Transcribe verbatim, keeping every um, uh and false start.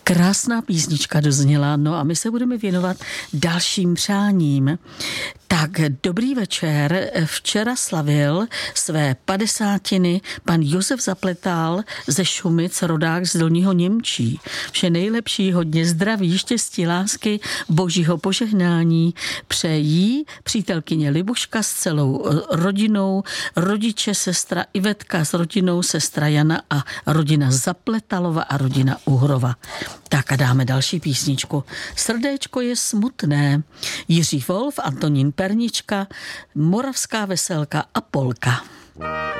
Krásná písnička dozněla, no a my se budeme věnovat dalším přáním. Tak dobrý večer, včera slavil své padesátiny pan Josef Zapletal ze Šumic, rodák z Dolního Němčí. Vše nejlepší, hodně zdraví, štěstí, lásky, božího požehnání přejí přítelkyně Libuška s celou rodinou, rodiče, sestra Ivetka s rodinou, sestra Jana a rodina Zapletalova a rodina Uhrova. Tak a dáme další písničku. Srdéčko je smutné. Jiří Wolf, Antonín Pernička, Moravská veselka a polka.